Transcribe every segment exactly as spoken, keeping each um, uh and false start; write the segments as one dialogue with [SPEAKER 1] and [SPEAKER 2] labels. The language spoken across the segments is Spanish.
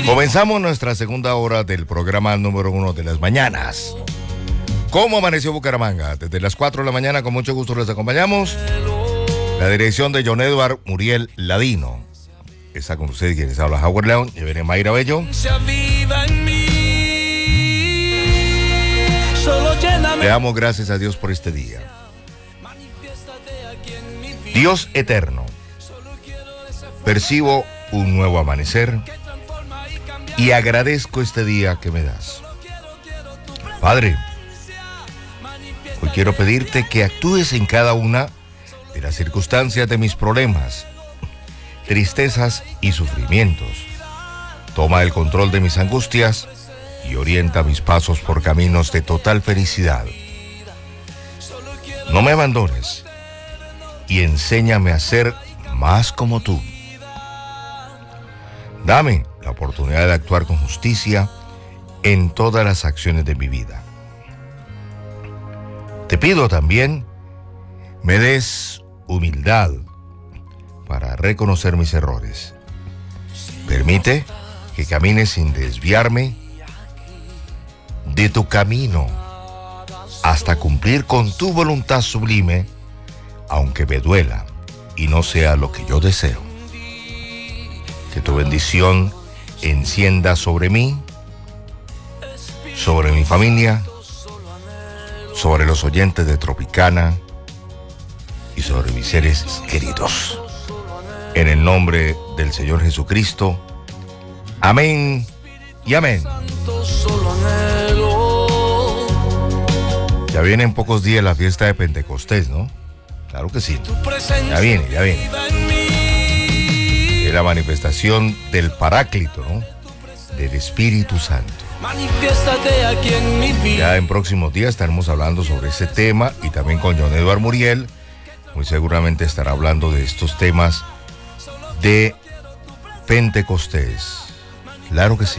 [SPEAKER 1] Comenzamos nuestra segunda hora del programa número uno de las mañanas. ¿Cómo amaneció Bucaramanga? Desde las cuatro de la mañana, con mucho gusto les acompañamos. La dirección de John Edward Muriel Ladino. Está con ustedes quienes habla Howard León y viene Mayra Bello. Le damos gracias a Dios por este día. Dios eterno, percibo un nuevo amanecer y agradezco este día que me das. Padre, hoy quiero pedirte que actúes en cada una de las circunstancias de mis problemas, tristezas y sufrimientos. Toma el control de mis angustias y orienta mis pasos por caminos de total felicidad. No me abandones y enséñame a ser más como tú. Dame la oportunidad de actuar con justicia en todas las acciones de mi vida. Te pido también me des humildad para reconocer mis errores. Permite que camine sin desviarme de tu camino hasta cumplir con tu voluntad sublime, aunque me duela y no sea lo que yo deseo. Que tu bendición encienda sobre mí, sobre mi familia, sobre los oyentes de Tropicana y sobre mis seres queridos. En el nombre del Señor Jesucristo. Amén y amén. Ya viene en pocos días la fiesta de Pentecostés, ¿no? Claro que sí. Ya viene, ya viene. Es la manifestación del Paráclito, ¿no? Del Espíritu Santo. Ya en próximos días estaremos hablando sobre ese tema y también con John Edward Muriel. Muy seguramente estará hablando de estos temas de Pentecostés. Claro que sí.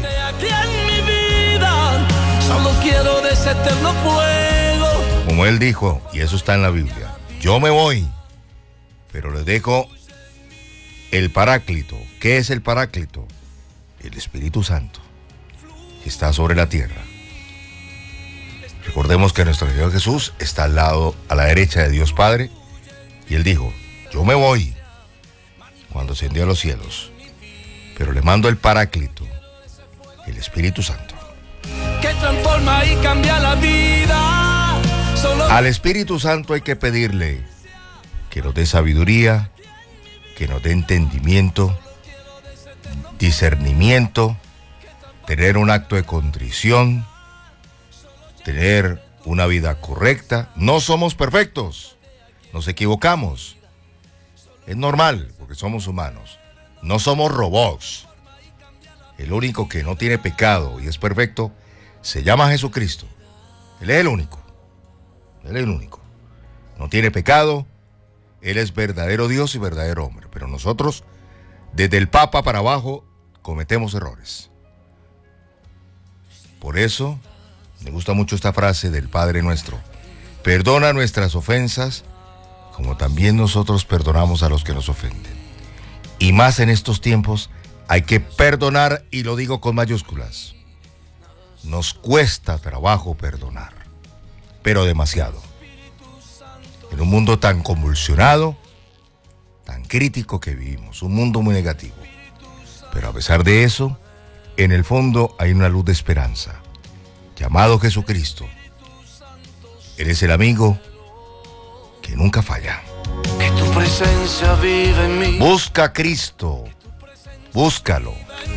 [SPEAKER 1] Como él dijo, y eso está en la Biblia, yo me voy, pero les dejo el Paráclito. ¿Qué es el Paráclito? El Espíritu Santo, que está sobre la tierra. Recordemos que nuestro Señor Jesús está al lado, a la derecha de Dios Padre, y él dijo, yo me voy, cuando ascendió a los cielos, pero le mando el Paráclito, el Espíritu Santo, que transforma y cambia la vida. Solo... Al Espíritu Santo hay que pedirle que nos dé sabiduría, que nos dé entendimiento, discernimiento, tener un acto de contrición, tener una vida correcta. No somos perfectos, nos equivocamos, es normal porque somos humanos, no somos robots. El único que no tiene pecado y es perfecto se llama Jesucristo. Él es el único, él es el único, no tiene pecado. Él es verdadero Dios y verdadero hombre, pero nosotros, desde el Papa para abajo, cometemos errores. Por eso, me gusta mucho esta frase del Padre Nuestro: perdona nuestras ofensas, como también nosotros perdonamos a los que nos ofenden. Y más en estos tiempos, hay que perdonar, y lo digo con mayúsculas. Nos cuesta trabajo perdonar, pero demasiado. En un mundo tan convulsionado, tan crítico que vivimos, un mundo muy negativo. Pero a pesar de eso, en el fondo hay una luz de esperanza, llamado Jesucristo. Él es el amigo que nunca falla.
[SPEAKER 2] Que tu presencia vive en mí.
[SPEAKER 1] Busca a Cristo, búscalo.